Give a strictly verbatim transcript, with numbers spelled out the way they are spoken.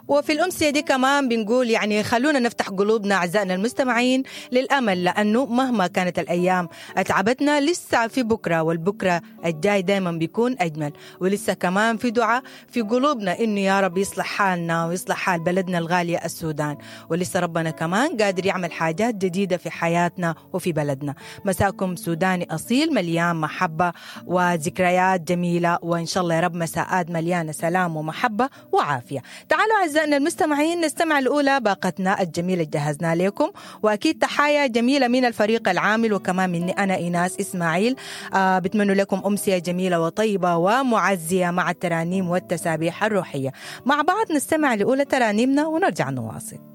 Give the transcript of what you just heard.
وفي الأمسية دي كمان بنقول يعني خلونا نفتح قلوبنا أعزائنا المستمعين للأمل، لأنه مهما كانت الأيام أتعبتنا لسه في بكرة، والبكرة الجاي دايما بيكون أجمل. ولسه كمان في دعاء في قلوبنا إنه يا رب يصلح حالنا ويصلح حال بلدنا الغالية السودان، ولسه ربنا كمان قادر يعمل حاجات جديدة في حياتنا وفي بلدنا. مساكم سوداني أصيل مليان محبة وذكريات جميلة، وإن شاء الله يا رب مساءات مليانة سلام ومحبة وعافية. تعالوا أعزائنا المستمعين نستمع الأولى باقتنا الجميلة اللي جهزنا لكم، وأكيد تحايا جميلة من الفريق العامل وكمان مني أنا إيناس إسماعيل. آه بتمنى لكم أمسية جميلة وطيبة ومعزية مع الترانيم والتسابيح الروحية. مع بعض نستمع لأولى ترانيمنا ونرجع نواصل.